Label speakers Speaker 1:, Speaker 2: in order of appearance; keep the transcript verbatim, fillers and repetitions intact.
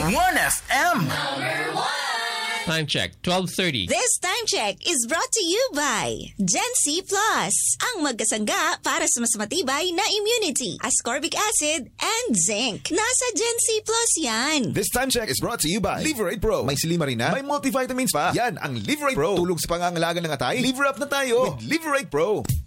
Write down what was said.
Speaker 1: one F M.
Speaker 2: Time check, twelve thirty.
Speaker 3: This time check is brought to you by Gen C Plus, ang magkasangga para sa mas matibay na immunity, ascorbic acid, and zinc. Nasa Gen C Plus yan.
Speaker 4: This time check is brought to you by Liverate Pro. May silimarina, may multivitamins pa. Yan ang Liverate Pro. Tulog sa pangangalaga ng atay. Liver up na tayo with Liverate Pro.